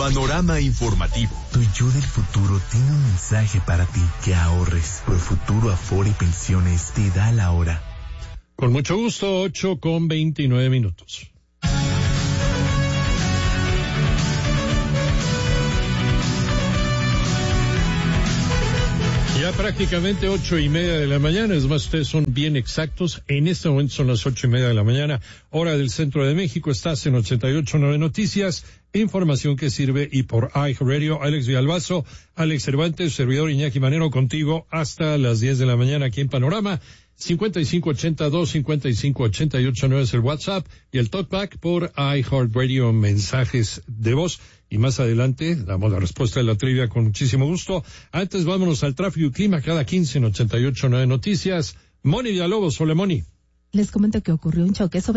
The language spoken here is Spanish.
Panorama informativo. Tu yo del futuro tiene un mensaje para ti. Que ahorres. Profuturo Afore y Pensiones te da la hora. Con mucho gusto, 8:29. Ya prácticamente 8:30 de la mañana, es más, ustedes son bien exactos. En este momento son las 8:30 de la mañana, hora del centro de México. Estás en 88.9 Noticias, información que sirve, y por iHeartRadio. Alex Villalbazo, Alex Cervantes, servidor Iñaki Manero, contigo hasta las 10 de la mañana aquí en Panorama. 5582-5588-9 es el WhatsApp y el TalkBack por iHeartRadio, mensajes de voz. Y más adelante damos la respuesta de la trivia con muchísimo gusto. Antes vámonos al tráfico y clima cada 15 en 88.9 Noticias. Moni Villalobos, hola Moni. Les comento que ocurrió un choque sobre